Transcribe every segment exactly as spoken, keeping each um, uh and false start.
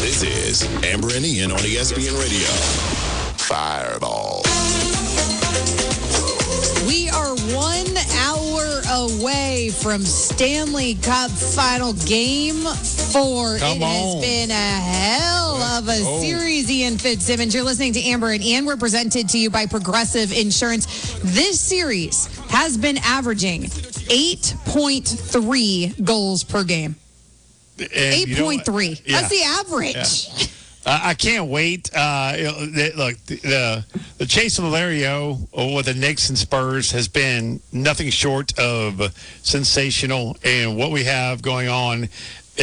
This is Amber and Ian on E S P N Radio. Fireball. We are one hour away from Stanley Cup Final Game Four. Come it has on. been a hell of a Oh. series, Ian Fitzsimmons. You're listening to Amber and Ian. We're presented to you by Progressive Insurance. This series has been averaging eight point three goals per game. eight point three. Yeah. That's the average. Yeah. Uh, I can't wait. Uh, you know, the, look, the, the the chase of Valerio with the Knicks and Spurs has been nothing short of sensational, and what we have going on in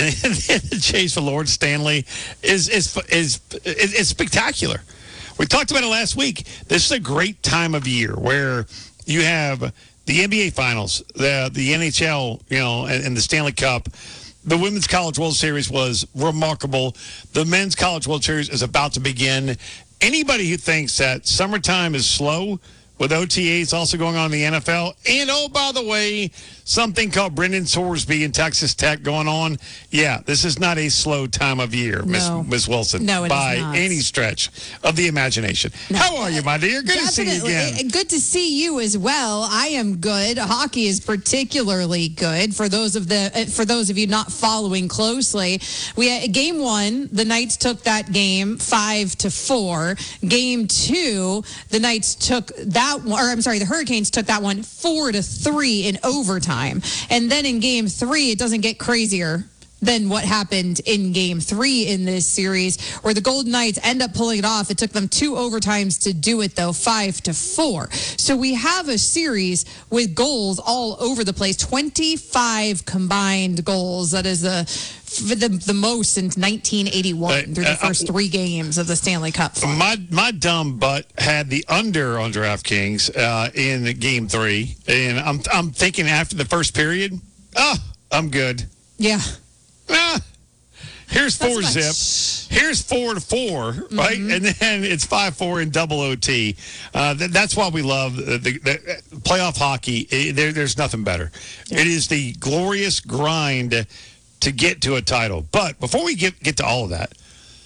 the chase for Lord Stanley is is is is, is spectacular. We talked about it last week. This is a great time of year where you have the N B A Finals, the the N H L, you know, and, and the Stanley Cup. The Women's College World Series was remarkable. The Men's College World Series is about to begin. Anybody who thinks that summertime is slow with O T As also going on in the N F L, and oh, by the way, something called Brendan Sorsby and Texas Tech going on, yeah, this is not a slow time of year, Miss No. Miss Wilson, No, it is by not. any stretch of the imagination. No. How are you, my dear? Good to see you Definitely. again. Good to see you as well. I am good. Hockey is particularly good. For those of the uh, for those of you not following closely, we had game one. The Knights took that game five to four. Game two, the Knights took that one, or I'm sorry, the Hurricanes took that one four to three in overtime. And then in game three, it doesn't get crazier than what happened in game three in this series, where the Golden Knights end up pulling it off. It took them two overtimes to do it, though, five to four. So we have a series with goals all over the place, twenty-five combined goals. That is the the, the most since nineteen eighty-one Uh, through the uh, first three games of the Stanley Cup final. My my dumb butt had the under on DraftKings uh, in game three, and I'm I'm thinking after the first period, oh, I'm good. Yeah. Ah, here's four That's zip. Here's four to four, right? Mm-hmm. And then it's five four in double O T. Uh, th- that's why we love the, the, the playoff hockey. It, there, there's nothing better. Yeah. It is the glorious grind to get to a title. But before we get get to all of that,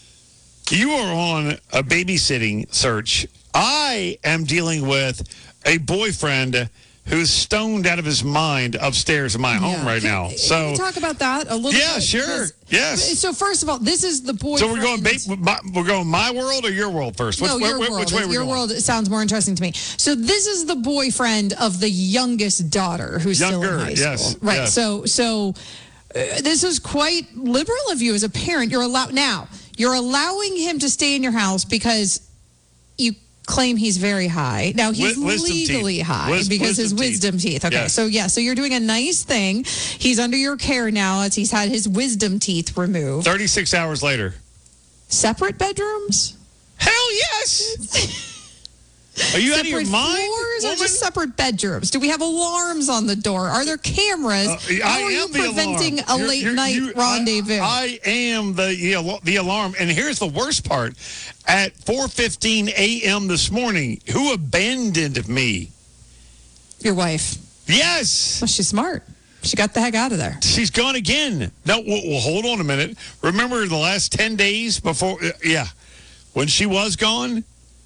you are on a babysitting search. I am dealing with a boyfriend who's stoned out of his mind upstairs in my home Yeah. right Can- now. Can So we talk about that a little yeah, bit? sure. Because- Yes. So first of all, this is the boyfriend. So we're going ba- my, we're going my world or your world first? Which, no, where- your where- world. which way we're your going? world sounds more interesting to me. So this is the boyfriend of the youngest daughter who's still Younger, in high yes, school. Right. yes. So so uh, this is quite liberal of you as a parent. You're allowed now. You're allowing him to stay in your house because you claim he's very high. Now he's Wi- wisdom legally teeth. high Wis- because his wisdom teeth. wisdom teeth. Okay. Yes. So yeah, so you're doing a nice thing. He's under your care now as he's had his wisdom teeth removed. thirty-six hours later. Separate bedrooms? Hell yes! Are you out of your Separate mind? floors or woman? just separate bedrooms? Do we have alarms on the door? Are there cameras? Uh, How I are you am the preventing alarm. a You're- late you're- night you- rendezvous? I, I am the, the al- the alarm. And here's the worst part. At four fifteen a.m. this morning, who abandoned me? Your wife. Yes. Well, she's smart. She got the heck out of there. She's gone again. No, well, well, hold on a minute. Remember the last ten days before? uh, Yeah. When she was gone,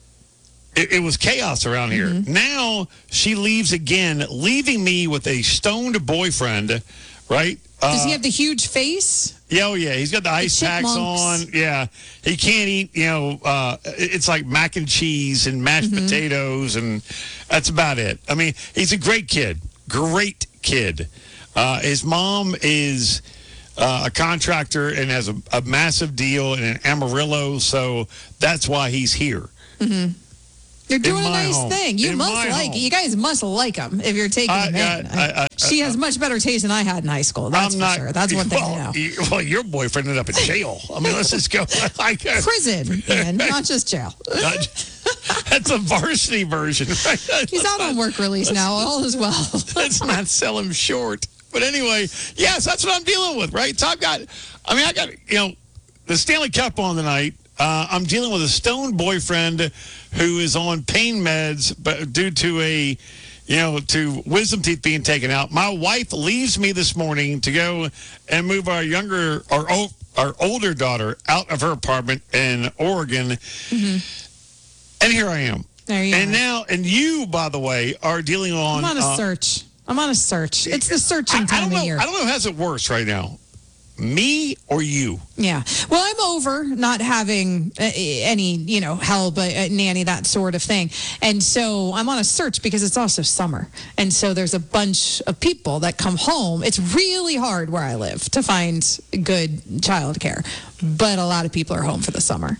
it, it was chaos around here. Mm-hmm. Now she leaves again, leaving me with a stoned boyfriend, right? Does Uh, he have the huge face? Yeah, oh yeah, he's got the ice packs on. chipmunks. Yeah, he can't eat. You know, uh, it's like mac and cheese and mashed Mm-hmm. potatoes, and that's about it. I mean, he's a great kid, great kid. Uh, his mom is uh, a contractor and has a, a massive deal in Amarillo, so that's why he's here. You're doing a my nice home. thing. You In must my like home. it. You guys must like him if you're taking I- him in. I- I- I- she has much better taste than I had in high school. That's I'm for not sure. That's one thing well, I know. you- well, your boyfriend ended up in jail. I mean, let's just go. Like, Prison, Ian, not just jail. that's a varsity version. Right? He's out on work release now. All is well. Let's not sell him short. But anyway, yes, that's what I'm dealing with, right? So I've got, I mean, I got, you know, the Stanley Cup on tonight. Uh, I'm dealing with a stoned boyfriend who is on pain meds, but due to a, you know, to wisdom teeth being taken out. My wife leaves me this morning to go and move our younger, or oh, our older daughter out of her apartment in Oregon. Mm-hmm. And here I am. There you and are. now, and you, by the way, are dealing on. I'm on a uh, search. I'm on a search. It's the searching I, I time don't know, of year. I don't know who has it worse right now, me or you. Yeah. Well, I'm over not having uh, any, you know, help, a, a nanny, that sort of thing. And so I'm on a search because it's also summer. And so there's a bunch of people that come home. It's really hard where I live to find good childcare, but a lot of people are home for the summer.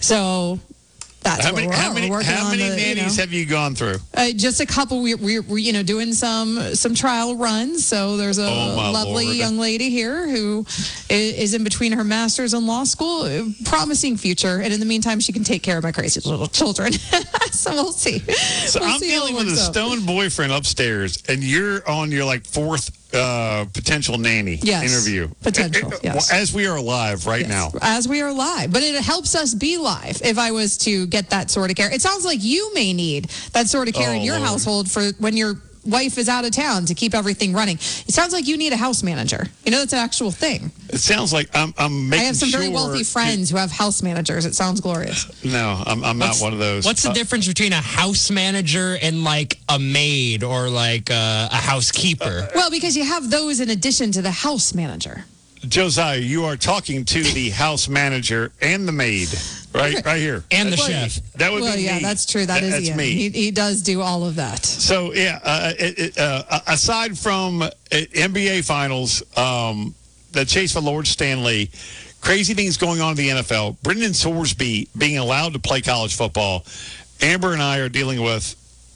So that's How what many, we're how on. many, We're working how on many the, nannies you know, have you gone through? Uh, just a couple. We're, we're, we're, you know, doing some some trial runs. So there's a Oh, my lovely Lord. young lady here who i- is in between her master's and law school. Uh, Promising future. And in the meantime, she can take care of my crazy little children. So we'll see. So We'll I'm see how it dealing with a works out. stone boyfriend upstairs, and you're on your like fourth uh, potential nanny Yes. interview. Potential, Uh, uh, yes. As we are live right Yes, now. as we are live. But it helps us be live if I was to get that sort of care. It sounds like you may need that sort of care Oh, in your Lord. household for when your wife is out of town to keep everything running. It sounds like you need a house manager. You know, that's an actual thing. It sounds like I'm, I'm making I have some very sure- wealthy friends who have house managers. It sounds glorious. No, I'm, I'm not What's- one of those. What's the Uh, difference between a house manager and like a maid or like uh, a housekeeper? Well, because you have those in addition to the house manager. Josiah, you are talking to the house manager and the maid, right? Right here. And the Well, chef. That would well, be yeah, me. that's true. That is That's Ian. me. He, he does do all of that. So yeah, uh, it, it, uh, aside from uh, N B A Finals, um, the chase for Lord Stanley, crazy things going on in the N F L. Brendan Sorsby being allowed to play college football. Amber and I are dealing with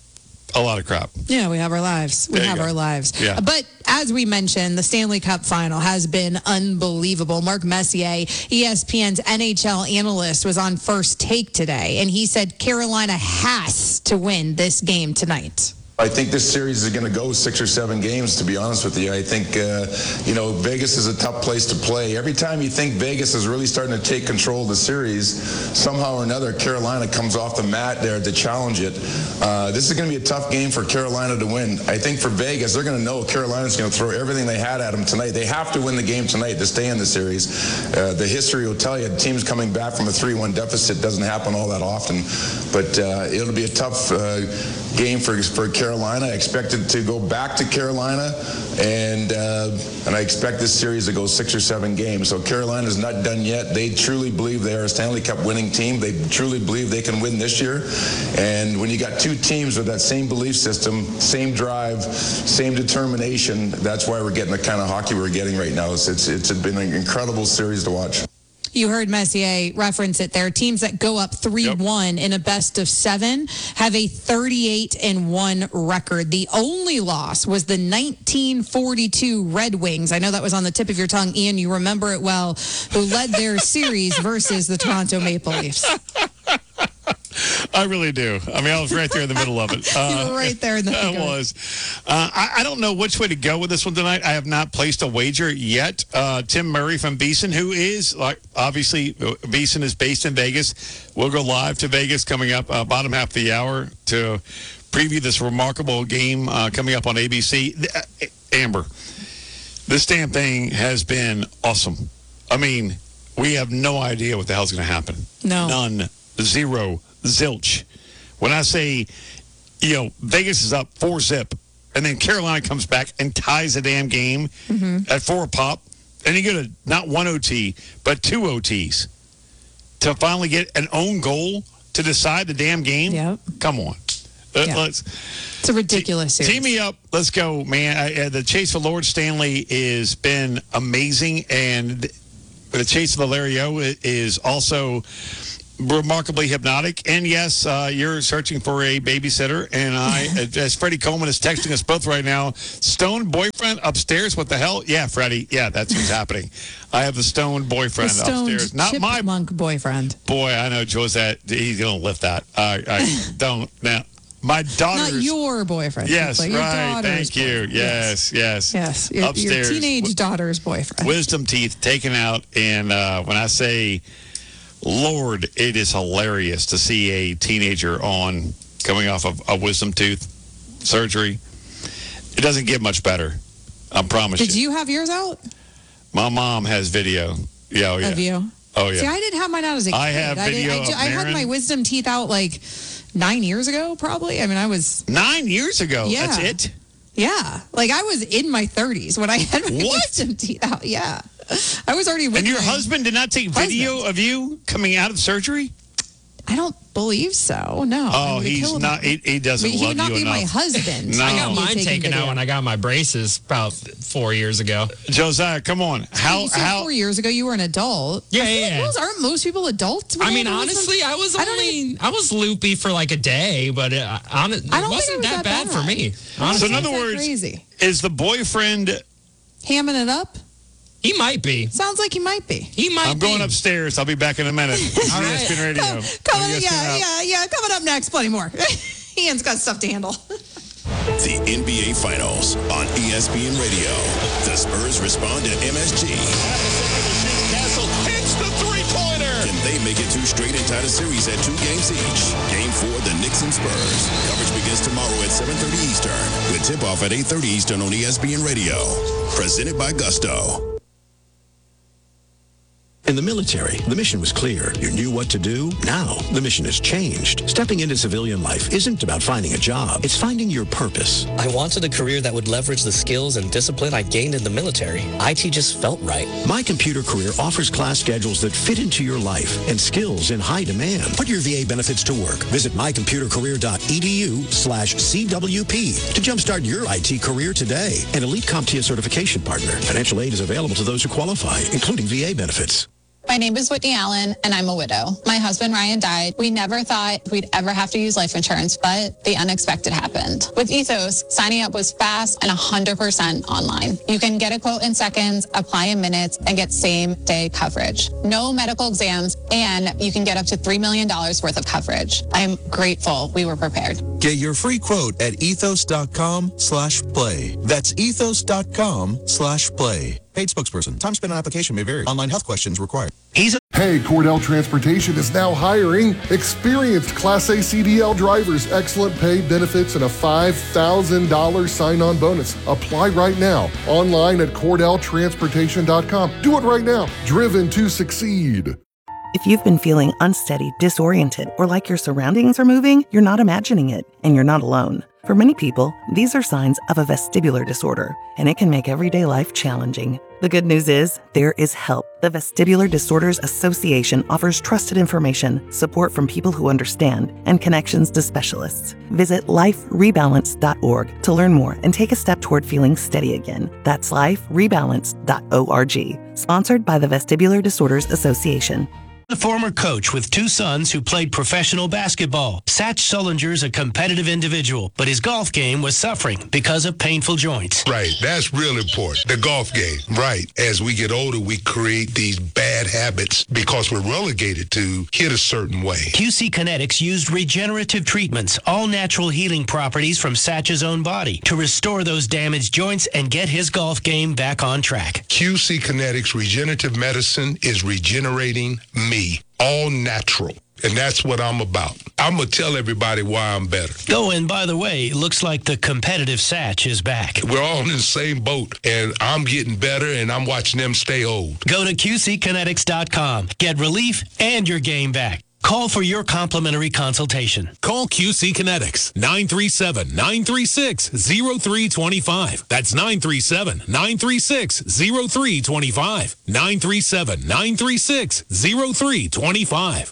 a lot of crap. Yeah, we have our lives. We There you have go. our lives. Yeah. But as we mentioned, the Stanley Cup final has been unbelievable. Mark Messier, E S P N's N H L analyst, was on First Take today, and he said Carolina has to win this game tonight. I think this series is going to go six or seven games, to be honest with you. I think, uh, you know, Vegas is a tough place to play. Every time you think Vegas is really starting to take control of the series, somehow or another, Carolina comes off the mat there to challenge it. Uh, this is going to be a tough game for Carolina to win. I think for Vegas, they're going to know Carolina's going to throw everything they had at them tonight. They have to win the game tonight to stay in the series. Uh, the history will tell you, teams coming back from a three one deficit doesn't happen all that often. But uh, it'll be a tough uh, game for, for Carolina. Carolina. I expect it to go back to Carolina, and uh, and I expect this series to go six or seven games. So Carolina's not done yet. They truly believe they are a Stanley Cup winning team. They truly believe they can win this year. And when you got two teams with that same belief system, same drive, same determination, that's why we're getting the kind of hockey we're getting right now. It's it's, it's been an incredible series to watch. You heard Messier reference it there. Teams that go up three one in a best of seven have a thirty-eight and one record. The only loss was the nineteen forty-two Red Wings. I know that was on the tip of your tongue, Ian. You remember it well, who led their series versus the Toronto Maple Leafs. I really do. I mean, I was right there in the middle of it. Uh, You were right there in the I thick of it. was. Uh, I, I don't know which way to go with this one tonight. I have not placed a wager yet. Uh, Tim Murray from Beeson, who is, like, obviously, Beeson is based in Vegas. We'll go live to Vegas coming up uh, bottom half of the hour to preview this remarkable game uh, coming up on A B C. Uh, Amber, this damn thing has been awesome. I mean, we have no idea what the hell's going to happen. No. None. Zero. Zilch. When I say, you know, Vegas is up four zip, and then Carolina comes back and ties the damn game Mm-hmm. at four pop, and you get a not one O T, but two O Ts to finally get an own goal to decide the damn game. Yep. Come on. Uh, Yeah. Let's It's a ridiculous series. Team me up. Let's go, man. I, uh, the chase for Lord Stanley has been amazing, and the chase for the Lario is also remarkably hypnotic. And yes, uh, you're searching for a babysitter, and I, as Freddie Coleman is texting us both right now, Stone boyfriend upstairs. What the hell? Yeah, Freddie. Yeah, that's what's happening. I have the Stone boyfriend The stoned upstairs. Not my chipmunk boyfriend. boy. I know Josette. He's gonna lift that. I, I don't now. My daughter's. Not your boyfriend. Yes, Like your right. daughter's Thank you. boyfriend. Yes, yes. Yes. Your, your Upstairs. teenage daughter's boyfriend. Wisdom teeth taken out. And uh, when I say, Lord, it is hilarious to see a teenager on coming off of a wisdom tooth surgery. It doesn't get much better. I promise Did you. you have yours out? My mom has video. Yeah, oh, yeah. of you. Oh, yeah. See, I didn't have mine out as a kid. I have I, video did, I, of ju- I had Marin. my wisdom teeth out like nine years ago, probably. I mean, I was, Nine years ago. Yeah. That's it? yeah. Like, I was in my thirties when I had my What? wisdom teeth out. Yeah. I was already with And your my- husband did not take video Husband. of you coming out of surgery? I don't believe so. No. Oh, I would he's kill him. not. He, he doesn't But he love would not you be my enough. husband. No. I Oh. got Me mine taking taken video. out when I got my braces about four years ago. Josiah, come on. How You said how? four years ago you were an adult. Yeah, I feel yeah, like yeah. those aren't most people adults. when I they mean, have a wisdom- honestly, I was I don't only even- I was loopy for like a day, but it, on, it I don't think wasn't it was that, that bad, bad. for me. So Honestly, in other Sounds words, crazy. is the boyfriend? Hamming it up? he might be. Sounds like he might be. He might. I'm going be. upstairs. I'll be back in a minute. All E right. S P N Radio. Come- coming, E S P N yeah, app. yeah, yeah. Coming up next, plenty more. Ian's got stuff to handle. The N B A Finals on E S P N Radio. The Spurs respond to M S G. Castle hits the three-pointer. Can they make it two straight and tie the series at two games each? Game four, the Knicks and Spurs. Coverage begins tomorrow at seven thirty Eastern with tip-off at eight thirty Eastern on E S P N Radio. Presented by Gusto. In the military, the mission was clear. You knew what to do. Now, the mission has changed. Stepping into civilian life isn't about finding a job. It's finding your purpose. I wanted a career that would leverage the skills and discipline I gained in the military. I T just felt right. My Computer Career offers class schedules that fit into your life and skills in high demand. Put your V A benefits to work. Visit mycomputercareer.edu slash CWP to jumpstart your I T career today. An elite CompTIA certification partner. Financial aid is available to those who qualify, including V A benefits. My name is Whitney Allen, and I'm a widow. My husband, Ryan, died. We never thought we'd ever have to use life insurance, but the unexpected happened. With Ethos, signing up was fast and one hundred percent online. You can get a quote in seconds, apply in minutes, and get same-day coverage. No medical exams, and you can get up to three million dollars worth of coverage. I'm grateful we were prepared. Get your free quote at ethos.com slash play. That's ethos.com slash play. Paid spokesperson. Time spent on application may vary. Online health questions required. Hey, Cordell Transportation is now hiring experienced Class A C D L drivers, excellent pay, benefits, and a five thousand dollars sign-on bonus. Apply right now, online at cordell transportation dot com. Do it right now. Driven to succeed. If you've been feeling unsteady, disoriented, or like your surroundings are moving, you're not imagining it, and you're not alone. For many people, these are signs of a vestibular disorder, and it can make everyday life challenging. The good news is, there is help. The Vestibular Disorders Association offers trusted information, support from people who understand, and connections to specialists. Visit life rebalance dot org to learn more and take a step toward feeling steady again. That's life rebalance dot org. Sponsored by the Vestibular Disorders Association. A former coach with two sons who played professional basketball. Satch Sullinger's a competitive individual, but his golf game was suffering because of painful joints. Right, that's real important. The golf game, right. As we get older, we create these bad habits because we're relegated to hit a certain way. Q C Kinetics used regenerative treatments, all natural healing properties from Satch's own body, to restore those damaged joints and get his golf game back on track. Q C Kinetics Regenerative Medicine is regenerating me. All natural. And that's what I'm about. I'm going to tell everybody why I'm better. Oh, and by the way, it looks like the competitive Satch is back. We're all in the same boat, and I'm getting better, and I'm watching them stay old. Go to Q C kinetics dot com. Get relief and your game back. Call for your complimentary consultation. Call Q C Kinetics, nine three seven, nine three six, zero three two five. That's nine three seven, nine three six, zero three two five. nine three seven, nine three six, zero three two five.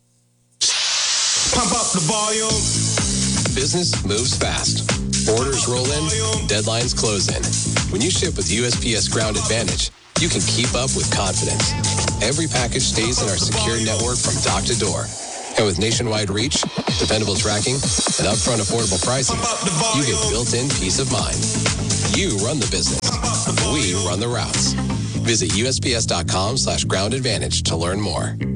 Pump up the volume. Business moves fast. Orders roll in, deadlines close in. When you ship with U S P S Ground Advantage, you can keep up with confidence. Every package stays in our secure network from dock to door. And with nationwide reach, dependable tracking, and upfront affordable pricing, you get built-in peace of mind. You run the business. We run the routes. Visit U S P S dot com slash ground advantage to learn more.